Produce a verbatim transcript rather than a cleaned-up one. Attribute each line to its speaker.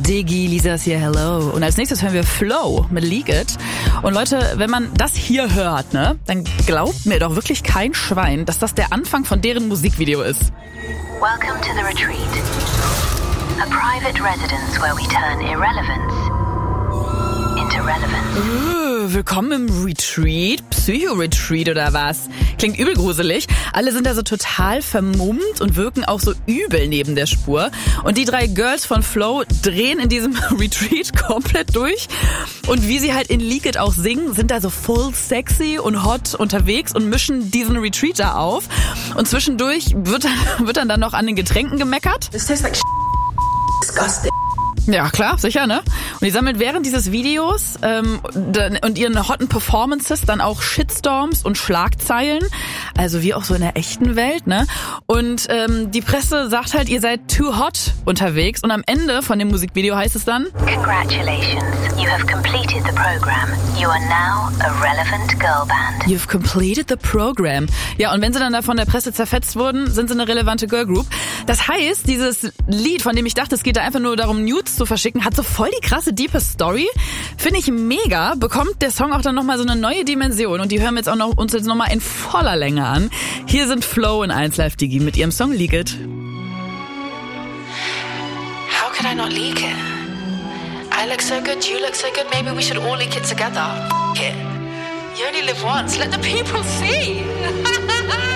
Speaker 1: Diggi, Lisa ist hier, hello. Und als nächstes hören wir Flow mit Leak It. Und Leute, wenn man das hier hört, ne, dann glaubt mir doch wirklich kein Schwein, dass das der Anfang von deren Musikvideo ist.
Speaker 2: Welcome to the retreat. A private residence where we turn irrelevance into relevance.
Speaker 1: Uh, willkommen im Retreat, Psycho-Retreat oder was? Klingt übel gruselig. Alle sind da so total vermummt und wirken auch so übel neben der Spur. Und die drei Girls von Flow drehen in diesem Retreat komplett durch. Und wie sie halt in Leak It auch singen, sind da so full sexy und hot unterwegs und mischen diesen Retreat da auf. Und zwischendurch wird dann, wird dann, dann noch an den Getränken gemeckert.
Speaker 3: This tastes like disgusting.
Speaker 1: Ja, klar, sicher, ne? Und die sammelt während dieses Videos ähm, und ihren hotten Performances dann auch Shitstorms und Schlagzeilen, also wie auch so in der echten Welt, ne? Und ähm, die Presse sagt halt, ihr seid too hot unterwegs und am Ende von dem Musikvideo heißt es dann:
Speaker 2: Congratulations, you have completed the program. You are now a relevant girl band.
Speaker 1: You've completed the program. Ja, und wenn sie dann da von der Presse zerfetzt wurden, sind sie eine relevante Girl Group. Das heißt, dieses Lied, von dem ich dachte, es geht da einfach nur darum, Nudes zu verschicken, hat so voll die krasse, diepe Story. Finde ich mega. Bekommt der Song auch dann nochmal so eine neue Dimension. Und die hören wir jetzt auch noch, uns jetzt nochmal in voller Länge an. Hier sind Flow und eins Live Diggi mit ihrem Song Leak It.
Speaker 3: How could I not leak it? I look so good, you look so good, maybe we should all leak it together. F*** it. You only live once, let the people see.